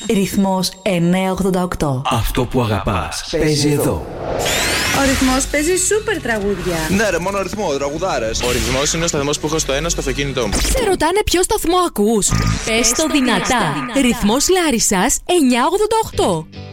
Ρυθμός 988. Αυτό που αγαπάς παίζει εδώ. Ο ρυθμός παίζει σούπερ τραγούδια. Ναι, ρε, μόνο ρυθμό, τραγουδάρες. Ο ρυθμός είναι ο σταθμός που έχω στο ένα στο αυτοκίνητό μου. Σε ρωτάνε ποιο σταθμό ακούς. Πες το δυνατά. Ρυθμός Λάρισσας 988.